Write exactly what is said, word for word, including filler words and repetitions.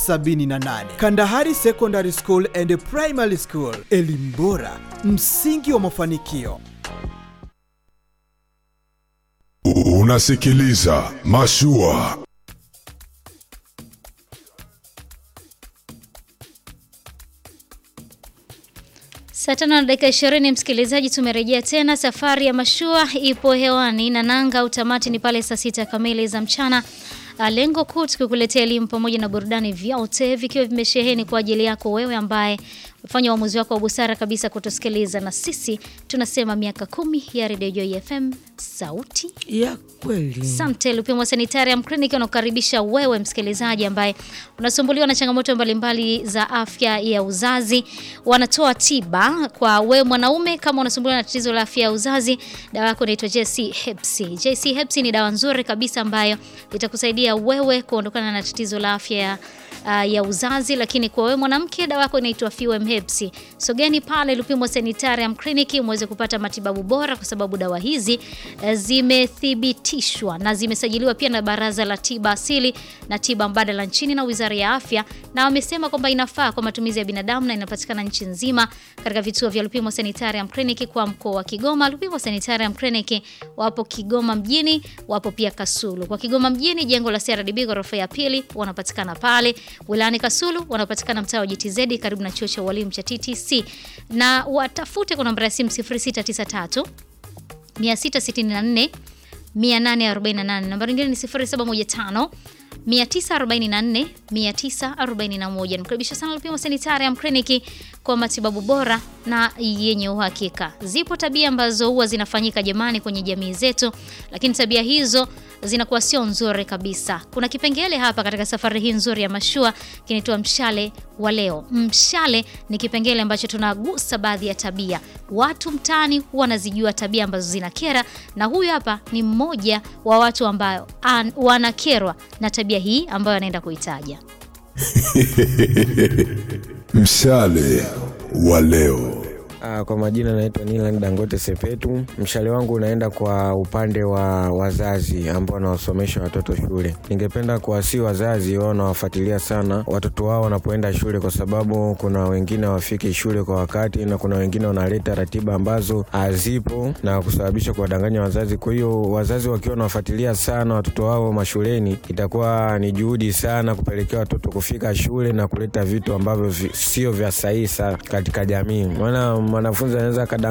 sabini na nane. Kandahari Secondary School and Primary School, elimu bora, msingi wa mafanikio. Unasikiliza Mashua. Saa tano na dakika ishirini, msikilizaji, tumerejea tena. Safari ya Mashua ipo hewani na nanga utamati ni pale saa sita kamili za mchana. Lengo kuu tukukuletea elimu pamoja na burudani vyote vikiwa vimesheheni kwa ajili yako wewe ambaye ufanya uamuzi wako wa busara kabisa kutusikiliza, na sisi tunasema miaka kumi ya Radio Joy F M, sauti ya kweli. Asante. Lupimo Sanitarium Clinic unakukaribisha wewe msikilizaji ambaye unasumbuliwa na changamoto mbalimbali za afya ya uzazi. Wanatoa tiba kwa wewe mwanaume kama unasumbuliwa na tatizo la afya ya uzazi. Dawa yako inaitwa J C Hepsi. J C Hepsi ni dawa nzuri kabisa ambayo itakusaidia wewe kuondokana na tatizo la afya ya Uh, ya uzazi, lakini kwa wewe mwanamke dawa yako inaitwa Fuem Hepsi. Sogeni pale Lupimo Sanitarium Clinic muweze kupata matibabu bora, kwa sababu dawa hizi uh, zimethibitishwa na zimesajiliwa pia na Baraza la Tiba Asili na Tiba Mbadala nchini na Wizara ya Afya, na wamesema kwamba inafaa kwa matumizi ya binadamu na inapatikana nchi nzima katika vituo vya Lupimo Sanitarium Clinic kwa mkoa wa Kigoma. Lupimo Sanitarium Clinic wapo Kigoma mjini, wapo pia Kasulu. Kwa Kigoma mjini jengo la C R D B ghorofa ya pili wanapatikana pale. Wilayani Kasulu wanapatikana mtaa wa G T Z karibu na chuo cha walimu cha T T C, na watafute kwa namba ya simu sifuri sita tisa tatu sita sita nne mia nane arobaini na nane. Namba nyingine ni sifuri saba moja tano tisa nne nne tisa nne moja. Mkaribisha sana Lupimo Sanitarium Clinic kwa matibabu bora na yenye uhakika. Zipo tabia ambazo huwa zinafanyika jamani kwenye jamii zetu, lakini tabia hizo zinakuwa sio nzuri kabisa. Kuna kipengele hapa katika safari hii nzuri ya Mashua kinaitwa mshale wa leo. Mshale ni kipengele ambacho tunagusa baadhi ya tabia. Watu mtaani huwa wanazijua tabia ambazo zinakera, na huyu hapa ni mmoja wa watu ambao wanakerwa na tabia hii ambayo anaenda kuitaja. Mshale wa leo. Ah, kwa majina naitwa Nilan Dangote Sepetu. Mshale wangu unaenda kwa upande wa wazazi ambao wanawasomesha watoto shule. Ningependa kuwasihi wazazi wao wanawafuatilia sana watoto wao wanapoenda shule, kwa sababu kuna wengine hawafiki shule kwa wakati na kuna wengine wanaleta ratiba ambazo hazipo na kusababisha kuwadanganya wazazi. Kwa hiyo wazazi wakiwa wanawafuatilia sana watoto wao mashuleni, itakuwa ni juhudi sana kupelekea watoto kufika shule na kuleta vitu ambavyo sio vya sahihi katika jamii. Maana mwanafunzi anaweza